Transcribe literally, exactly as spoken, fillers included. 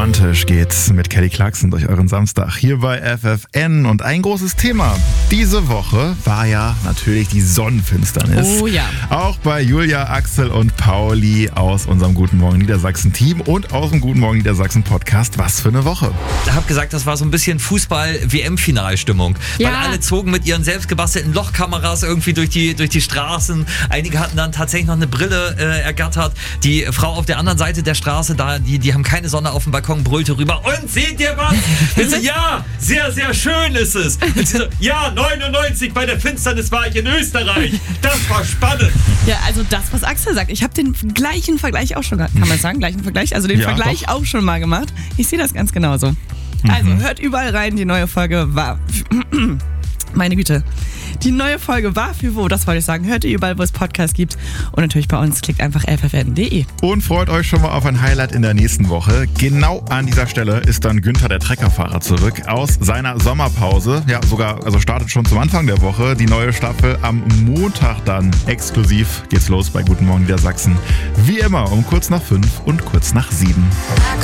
Romantisch geht's mit Kelly Clarkson durch euren Samstag hier bei F F N. Und ein großes Thema diese Woche war ja natürlich die Sonnenfinsternis. Oh ja. Auch bei Julia, Axel und Pauli aus unserem Guten Morgen Niedersachsen-Team und aus dem Guten Morgen Niedersachsen-Podcast. Was für eine Woche. Ich habe gesagt, das war so ein bisschen Fußball-W M-Finalstimmung. Ja. Weil alle zogen mit ihren selbstgebastelten Lochkameras irgendwie durch die, durch die Straßen. Einige hatten dann tatsächlich noch eine Brille äh, ergattert. Die Frau auf der anderen Seite der Straße, da, die, die haben keine Sonne auf dem Balkon, brüllte rüber. Und seht ihr was? Und so, ja, sehr, sehr schön ist es. Und sie so, ja, neunundneunzig bei der Finsternis war ich in Österreich. Das war spannend. Ja, also das, was Axel sagt. Ich habe den gleichen Vergleich auch schon gehabt. Kann man sagen, gleichen Vergleich? Also den Ja, Vergleich doch. auch schon mal gemacht. Ich sehe das ganz genauso. Also hört überall rein, die neue Folge war... Meine Güte. Die neue Folge war für wo, das wollte ich sagen. Hört ihr überall, wo es Podcasts gibt. Und natürlich bei uns, klickt einfach f f n punkt d e. Und freut euch schon mal auf ein Highlight in der nächsten Woche. Genau an dieser Stelle ist dann Günther, der Treckerfahrer, zurück aus seiner Sommerpause. Ja, sogar, also startet schon zum Anfang der Woche die neue Staffel. Am Montag dann exklusiv geht's los bei Guten Morgen Niedersachsen. Wie immer um kurz nach fünf und kurz nach sieben.